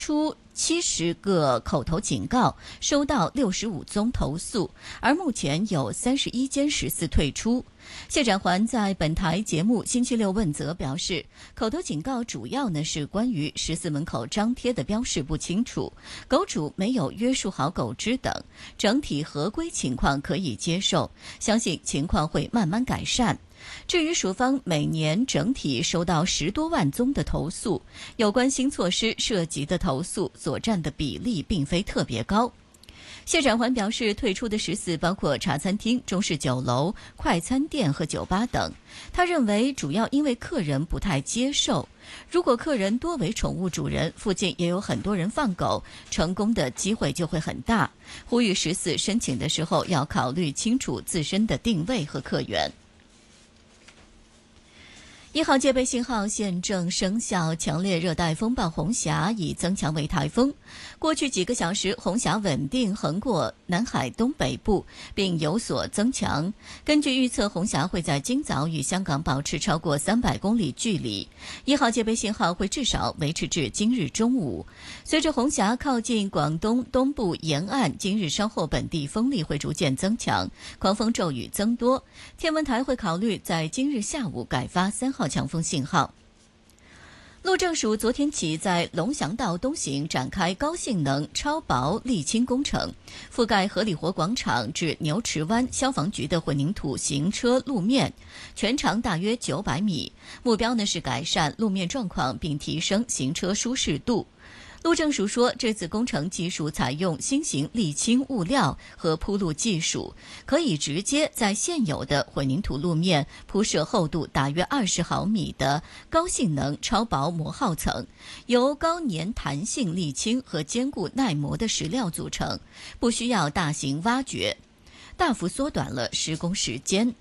出70个口头警告，收到65宗投诉，而目前有31间食肆退出。谢展寰在本台节目星期六问责表示，口头警告主要是关于食肆门口张贴的标示不清楚，狗主没有约束好狗只等，整体合规情况可以接受，相信情况会慢慢改善。至于署方每年整体收到10多万宗的投诉，有关新措施涉及的投诉所占的比例并非特别高。谢展寰表示，退出的食肆包括茶餐厅、中式酒楼、快餐店和酒吧等。他认为主要因为客人不太接受，如果客人多为宠物主人，附近也有很多人放狗，成功的机会就会很大。呼吁食肆申请的时候要考虑清楚自身的定位和客源。1号戒备信号现正生效，强烈热带风暴红霞已增强为台风。过去几个小时，红霞稳定横过南海东北部，并有所增强。根据预测，红霞会在今早与香港保持超过300公里距离。1号戒备信号会至少维持至今日中午。随着红霞靠近广东东部沿岸，今日稍后本地风力会逐渐增强，狂风骤雨增多。天文台会考虑在今日下午改发3号强风信号。路政署昨天起在龙翔道东行展开高性能超薄沥青工程，覆盖合理活广场至牛池湾消防局的混凝土行车路面，全长大约900米。目标是改善路面状况并提升行车舒适度。路政署说，这次工程技术采用新型沥青物料和铺路技术，可以直接在现有的混凝土路面铺设厚度大约20毫米的高性能超薄磨耗层，由高粘弹性沥青和坚固耐磨的石料组成，不需要大型挖掘，大幅缩短了施工时间。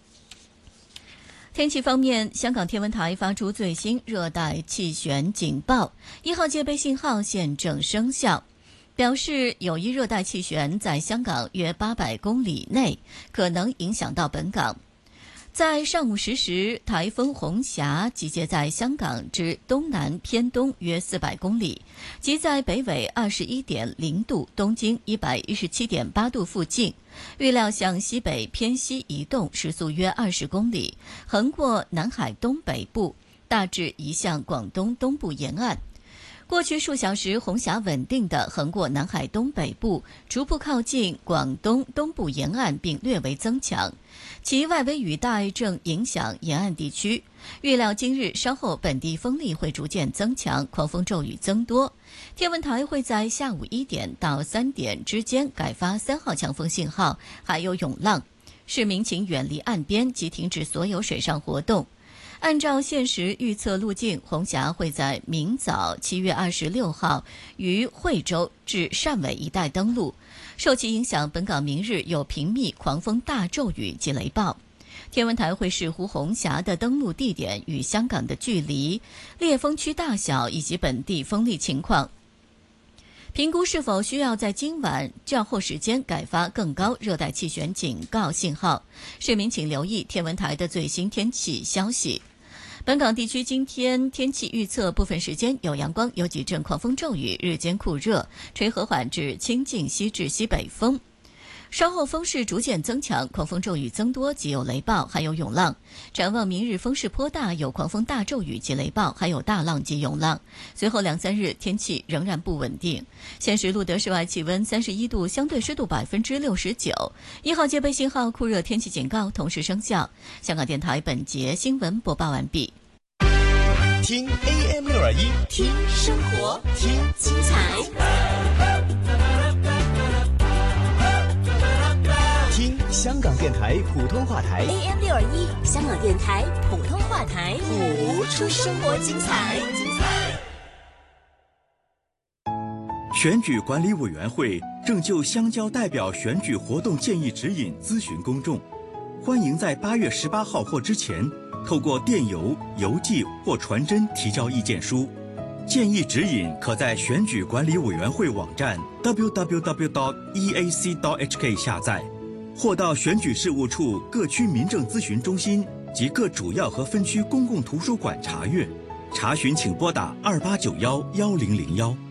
天气方面，香港天文台发出最新热带气旋警报，1号戒备信号现正生效，表示有一热带气旋在香港约800公里内，可能影响到本港。在上午10时，台风红霞集结在香港之东南偏东约400公里，即在北纬21.0度、东经117.8度附近。预料向西北偏西移动，时速约20公里，横过南海东北部，大致移向广东东部沿岸。过去数小时，红霞稳定地横过南海东北部，逐步靠近广东东部沿岸，并略微增强。其外围雨带正影响沿岸地区。预料今日稍后本地风力会逐渐增强，狂风骤雨增多。天文台会在下午1点到3点之间改发3号强风信号，还有涌浪。市民请远离岸边及停止所有水上活动。按照现时预测路径，红霞会在明早7月26号于惠州至汕尾一带登陆，受其影响，本港明日有频密狂风大骤雨及雷暴。天文台会视乎红霞的登陆地点与香港的距离、烈风区大小以及本地风力情况，评估是否需要在今晚较后时间改发更高热带气旋警告信号。市民请留意天文台的最新天气消息。本港地区今天天气预测，部分时间有阳光，有几阵狂风骤雨，日间酷热，吹和缓至清劲西至西北风。稍后风势逐渐增强，狂风骤雨增多，及有雷暴，还有涌浪。展望明日风势颇大，有狂风大骤雨及雷暴，还有大浪及涌浪。随后2、3日天气仍然不稳定。现时录得室外气温31度，相对湿度69%。1号戒备信号酷热天气警告同时生效。香港电台本节新闻播报完毕。 听 AM621， 听生活，听精彩。 听香港电台普通话台 AM621，香港电台普通话台， 谱出生活精彩。 选举管理委员会正就乡郊代表选举活动建议指引咨询公众，欢迎在8月18号或之前透过电邮、邮寄或传真提交意见书。建议指引可在选举管理委员会网站 www.eac.hk 下载，或到选举事务处各区民政咨询中心及各主要和分区公共图书馆查阅。查询请拨打28911001。